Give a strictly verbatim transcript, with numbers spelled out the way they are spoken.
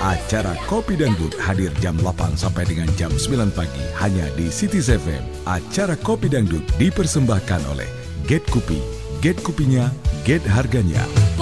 Acara Kopi Dangdut hadir jam delapan sampai dengan jam sembilan pagi hanya di City F M. Acara Kopi Dangdut dipersembahkan oleh Get Kopi. Get kopinya, get harganya.